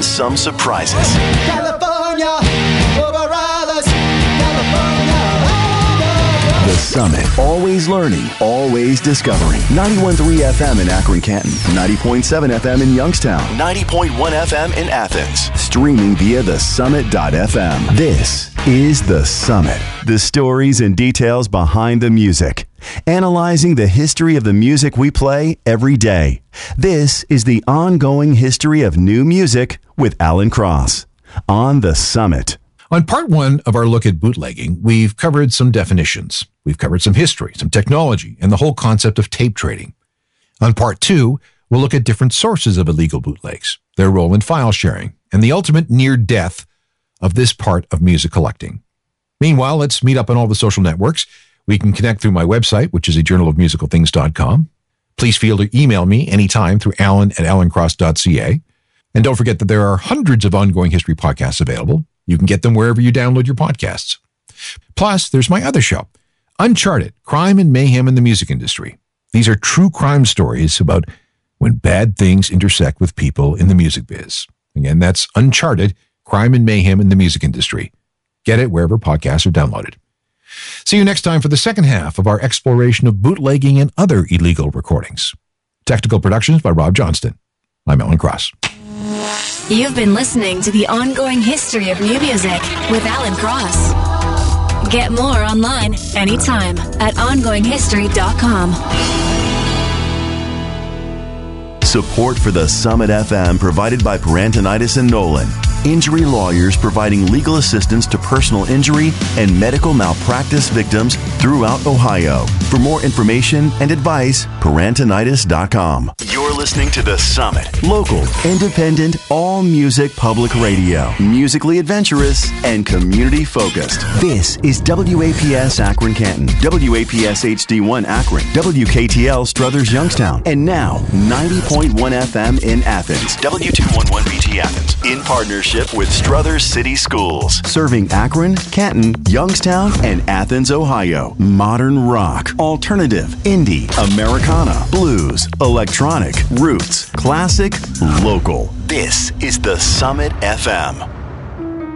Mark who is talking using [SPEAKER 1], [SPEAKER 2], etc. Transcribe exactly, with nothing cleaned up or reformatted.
[SPEAKER 1] and some surprises.
[SPEAKER 2] California, over others, California.
[SPEAKER 1] The Summit. Always learning, always discovering. ninety-one point three F M in Akron, Canton. ninety point seven F M in Youngstown. ninety point one F M in Athens. Streaming via the summit dot f m. This is The Summit. The stories and details behind the music. Analyzing the history of the music we play every day. This is the ongoing history of new music with Alan Cross on The Summit.
[SPEAKER 3] On part one of our look at bootlegging, we've covered some definitions. We've covered some history, some technology, and the whole concept of tape trading. On part two, we'll look at different sources of illegal bootlegs, their role in file sharing, and the ultimate near death of this part of music collecting. Meanwhile, let's meet up on all the social networks. We can connect through my website, which is a journal of musical things dot com. Please feel to email me anytime through alan at alan cross dot c a. And don't forget that there are hundreds of ongoing history podcasts available. You can get them wherever you download your podcasts. Plus, there's my other show, Uncharted, Crime and Mayhem in the Music Industry. These are true crime stories about when bad things intersect with people in the music biz. Again, that's Uncharted, Crime and Mayhem in the Music Industry. Get it wherever podcasts are downloaded. See you next time for the second half of our exploration of bootlegging and other illegal recordings. Technical productions by Rob Johnston. I'm Alan Cross.
[SPEAKER 4] You've been listening to the ongoing history of new music with Alan Cross. Get more online anytime at ongoing history dot com.
[SPEAKER 1] Support for the Summit F M provided by Parantonitis and Nolan. Injury lawyers providing legal assistance to personal injury and medical malpractice victims throughout Ohio. For more information and advice, parantonitis dot com. You're listening to The Summit. Local, independent, all-music public radio. Musically adventurous and community-focused. This is W A P S Akron Canton, W A P S H D one Akron, W K T L Struthers Youngstown, and now ninety point one F M in Athens, W two eleven B T Athens, in partnership with Struthers City Schools, serving Akron, Canton, Youngstown, and Athens, Ohio. Modern rock, alternative, indie, Americana, blues, electronic, roots, classic, local. This is the Summit F M.